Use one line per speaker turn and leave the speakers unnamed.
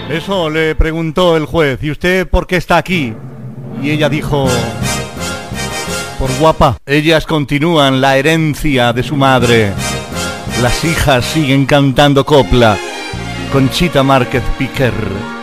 Eso le preguntó el juez. ¿Y usted por qué está aquí? Y ella dijo: por guapa. Ellas continúan la herencia de su madre. Las hijas siguen cantando copla. Conchita Márquez Piquer.